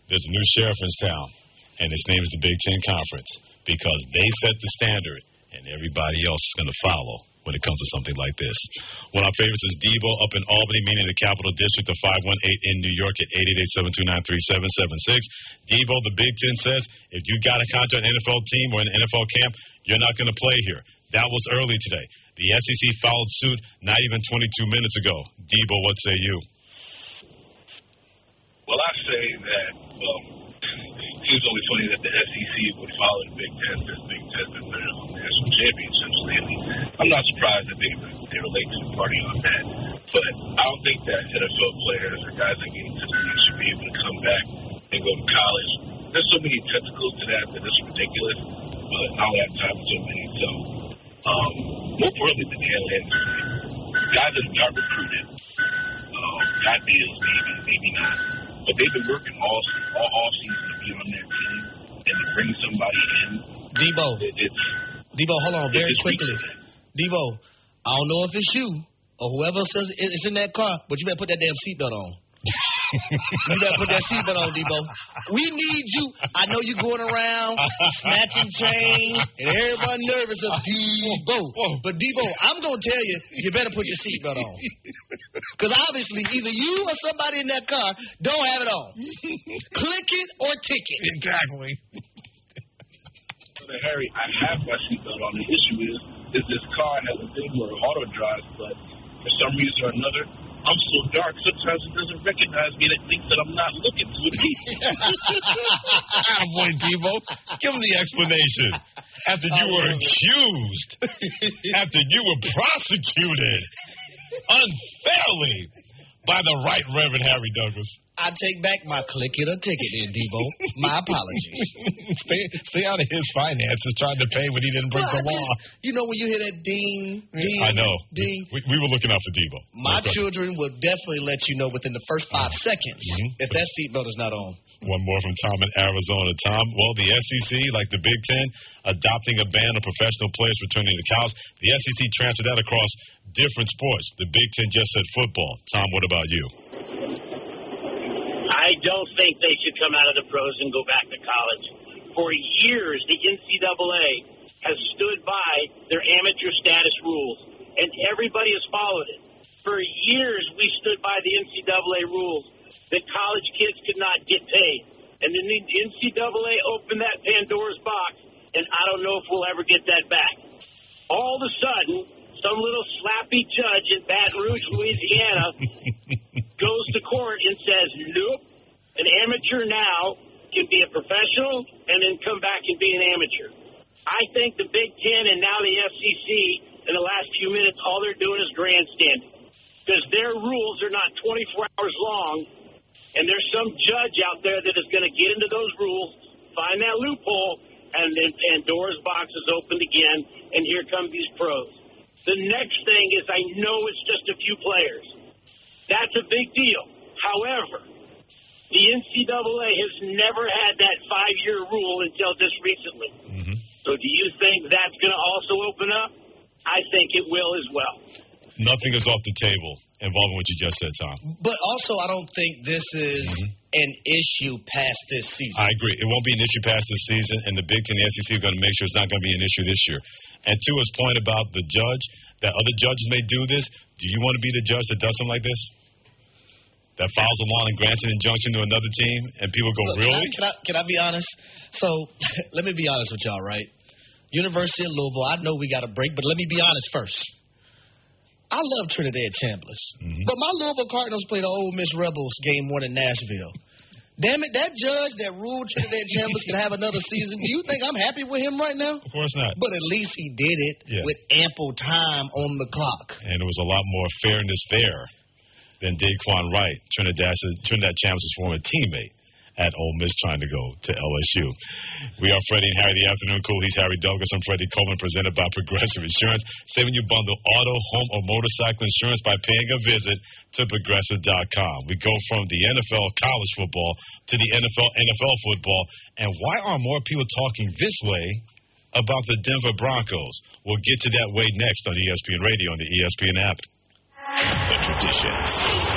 There's a new sheriff in town, and his name is the Big Ten Conference, because they set the standard, and everybody else is going to follow when it comes to something like this. One of our favorites is Debo up in Albany, meaning the Capital District of 518 in New York at 888-729-3776. Debo, the Big Ten says, if you got a contract in an NFL team or an NFL camp, you're not going to play here. That was early today. The SEC followed suit not even 22 minutes ago. Debo, what say you? Well, I say that, it seems only funny that the SEC would follow the Big Ten because the Big Ten has been winning national championships lately. I'm not surprised that they relate to the party on that. But I don't think that NFL players or guys that get into the league should be able to come back and go to college. There's so many tentacles to that it's ridiculous. But I don't have time for so many. So, more importantly than the industry, guys that have got recruited, got deals, maybe not. But they've been working all season to be on that team and to bring somebody in. Debo, hold on very quickly. Debo, I don't know if it's you or whoever says it's in that car, but you better put that damn seatbelt on. You better put that seatbelt on, Debo. We need you. I know you're going around snatching chains and everybody nervous of Debo. But, Debo, I'm going to tell you, you better put your seatbelt on. Because obviously either you or somebody in that car don't have it on. Click it or ticket. Exactly. Harry, I have my seatbelt on. The issue is this car has a thing where it auto drives, but for some reason or another, I'm so dark, sometimes it doesn't recognize me and it thinks that I'm not looking to it. Boy, Debo, give him the explanation. After you were accused, after you were prosecuted unfairly by the Right Reverend Harry Douglas. I take back my click it or ticket then, Debo. My apologies. Stay out of his finances trying to pay when he didn't break the law. You know when you hear that ding, I know. ding. We were looking out for Debo. My children will definitely let you know within the first 5 seconds if that seatbelt is not on. One more from Tom in Arizona. Tom, well, the SEC, like the Big Ten, adopting a ban of professional players returning to college. The SEC transferred that across different sports. The Big Ten just said football. Tom, what about you? I don't think they should come out of the pros and go back to college. For years, the NCAA has stood by their amateur status rules, and everybody has followed it. For years, we stood by the NCAA rules that college kids could not get paid. And then the NCAA opened that Pandora's box, and I don't know if we'll ever get that back. All of a sudden, some little slappy judge in Baton Rouge, Louisiana, goes to court and says, nope, an amateur now can be a professional and then come back and be an amateur. I think the Big Ten and now the SEC in the last few minutes, all they're doing is grandstanding because their rules are not 24 hours long, and there's some judge out there that is going to get into those rules, find that loophole, and then Pandora's box is opened again, and here come these pros. The next thing is I know it's just a few players. That's a big deal. However, the NCAA has never had that 5-year rule until just recently. So do you think that's going to also open up? I think it will as well. Nothing is off the table involving what you just said, Tom. But also I don't think this is an issue past this season. I agree. It won't be an issue past this season, and the Big Ten and the SEC are going to make sure it's not going to be an issue this year. And to his point about the judge, that other judges may do this, do you want to be the judge that does something like this? That files a law and grants an injunction to another team, and people go, Look, really? Can I be honest? So, let me be honest with y'all, right? University of Louisville, I know we got a break, but let me be honest first. I love Trinidad Chambliss, but my Louisville Cardinals played the Ole Miss Rebels game 1 in Nashville. Damn it, that judge that ruled Trinidad Chambliss can have another season. Do you think I'm happy with him right now? Of course not. But at least he did it with ample time on the clock. And there was a lot more fairness there than Daquan Wright, Trinidad Chambliss' former teammate at Ole Miss, trying to go to LSU. We are Freddie and Harry, the Afternoon Cool. He's Harry Douglas. I'm Freddie Coleman, presented by Progressive Insurance. Saving you bundle auto, home, or motorcycle insurance by paying a visit to Progressive.com. We go from the NFL college football to the NFL football. And why aren't more people talking this way about the Denver Broncos? We'll get to that way next on ESPN Radio and the ESPN app. The traditions,